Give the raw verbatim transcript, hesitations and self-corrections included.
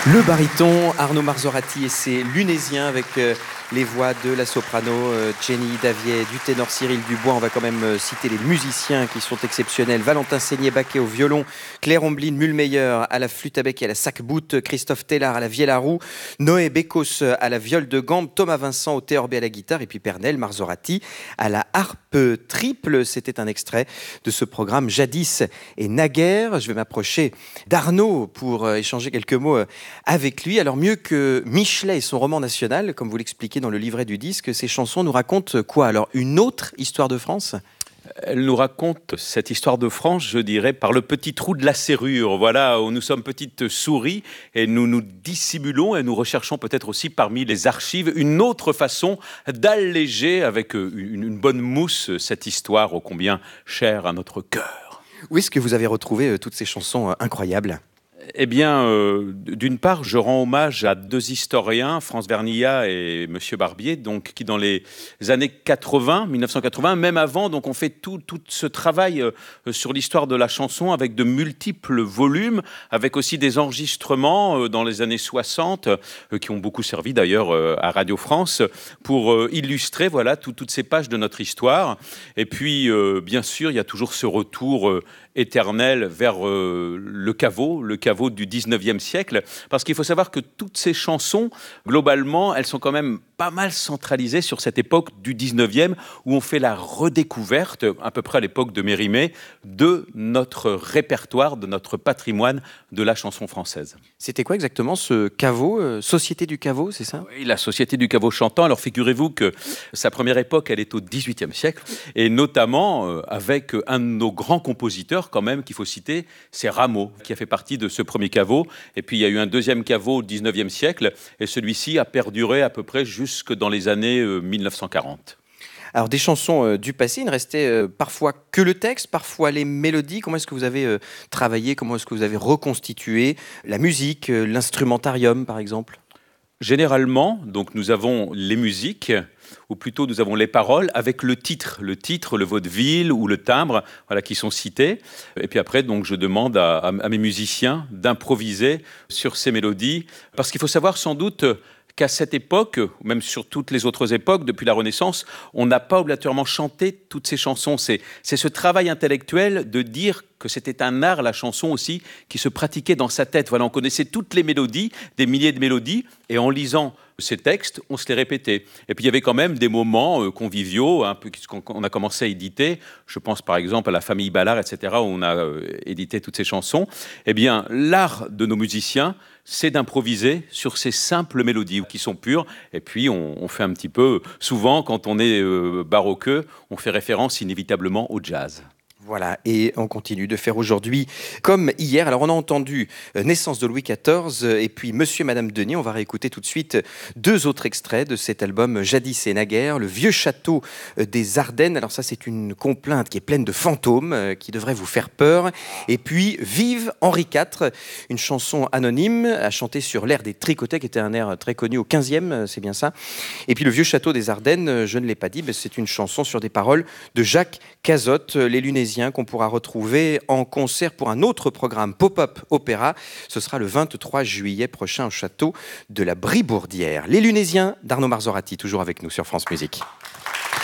Le baryton Arnaud Marzorati et ses Lunésiens avec euh, les voix de la soprano euh, Jenny Davier, du ténor Cyril Dubois. On va quand même euh, citer les musiciens qui sont exceptionnels. Valentin Seigné-Baquet au violon, Claire Omblin Mulmeyer à la flûte à bec et à la sac-boute, Christophe Tellard à la vielle à roue, Noé Bécos à la viole de gambe, Thomas Vincent au théorbe et à la guitare et puis Pernel Marzorati à la harpe triple. C'était un extrait de ce programme Jadis et naguère. Je vais m'approcher d'Arnaud pour euh, échanger quelques mots euh, avec lui. Alors mieux que Michelet et son roman national, comme vous l'expliquez dans le livret du disque, ces chansons nous racontent quoi? Alors une autre histoire de France? Elle nous raconte cette histoire de France, je dirais, par le petit trou de la serrure. Voilà, où nous sommes petites souris et nous nous dissimulons et nous recherchons peut-être aussi parmi les archives une autre façon d'alléger avec une, une bonne mousse cette histoire ô combien chère à notre cœur. Où est-ce que vous avez retrouvé euh, toutes ces chansons euh, incroyables? Eh bien, euh, d'une part, je rends hommage à deux historiens, France Vernillat et Monsieur Barbier, donc, qui dans les années quatre-vingts, mille neuf cent quatre-vingts, même avant, donc, ont fait tout, tout ce travail euh, sur l'histoire de la chanson avec de multiples volumes, avec aussi des enregistrements euh, dans les années soixante, euh, qui ont beaucoup servi d'ailleurs euh, à Radio France, pour euh, illustrer voilà, tout, toutes ces pages de notre histoire. Et puis, euh, bien sûr, il y a toujours ce retour euh, éternel vers euh, le caveau, le caveau du dix-neuvième siècle, parce qu'il faut savoir que toutes ces chansons, globalement, elles sont quand même pas mal centralisées sur cette époque du dix-neuvième, où on fait la redécouverte, à peu près à l'époque de Mérimée, de notre répertoire, de notre patrimoine de la chanson française. C'était quoi exactement ce caveau, euh, Société du caveau, c'est ça? Oui, la Société du caveau chantant. Alors figurez-vous que sa première époque, elle est au dix-huitième siècle, et notamment euh, avec un de nos grands compositeurs, quand même, qu'il faut citer, c'est Rameau, qui a fait partie de ce premier caveau. Et puis il y a eu un deuxième caveau au dix-neuvième siècle, et celui-ci a perduré à peu près jusque dans les années euh, mille neuf cent quarante. Alors des chansons euh, du passé, il ne restait euh, parfois que le texte, parfois les mélodies. Comment est-ce que vous avez euh, travaillé, comment est-ce que vous avez reconstitué la musique, euh, l'instrumentarium par exemple? Généralement, donc nous avons les musiques, ou plutôt nous avons les paroles avec le titre, le titre, le vaudeville ou le timbre, voilà, qui sont cités. Et puis après, donc, je demande à, à, à mes musiciens d'improviser sur ces mélodies, parce qu'il faut savoir sans doute qu'à cette époque, ou même sur toutes les autres époques, depuis la Renaissance, on n'a pas obligatoirement chanté toutes ces chansons. C'est, c'est ce travail intellectuel de dire que c'était un art, la chanson aussi, qui se pratiquait dans sa tête. Voilà, on connaissait toutes les mélodies, des milliers de mélodies, et en lisant ces textes, on se les répétait. Et puis il y avait quand même des moments euh, conviviaux, un peu qu'on a commencé à éditer. Je pense par exemple à la famille Ballard, et cetera, où on a euh, édité toutes ces chansons. Eh bien, l'art de nos musiciens, c'est d'improviser sur ces simples mélodies qui sont pures. Et puis on, on fait un petit peu, souvent quand on est euh, baroqueux, on fait référence inévitablement au jazz. Voilà, et on continue de faire aujourd'hui comme hier. Alors on a entendu euh, Naissance de Louis quatorze euh, et puis Monsieur et Madame Denis. On va réécouter tout de suite deux autres extraits de cet album Jadis et naguère, Le vieux château euh, des Ardennes. Alors ça c'est une complainte qui est pleine de fantômes, euh, qui devrait vous faire peur. Et puis Vive Henri quatre, une chanson anonyme à chanter sur l'air des Tricotets, qui était un air très connu au quinzième, euh, c'est bien ça. Et puis Le vieux château des Ardennes, euh, je ne l'ai pas dit, mais c'est une chanson sur des paroles de Jacques Cazotte, euh, les Lunésiens, qu'on pourra retrouver en concert pour un autre programme Pop-Up Opéra. Ce sera le vingt-trois juillet prochain au château de la Bribourdière. Les Lunésiens d'Arnaud Marzorati, toujours avec nous sur France Musique.